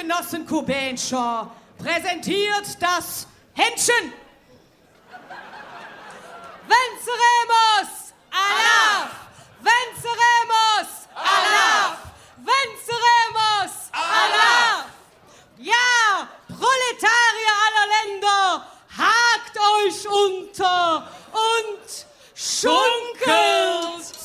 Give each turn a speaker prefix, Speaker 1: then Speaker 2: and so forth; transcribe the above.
Speaker 1: Genossen Kubenscher präsentiert das Händchen. Venceremos! Allah! Venceremos! Allah! Venceremos! Allah! Ja, Proletarier aller Länder, hakt euch unter und schunkt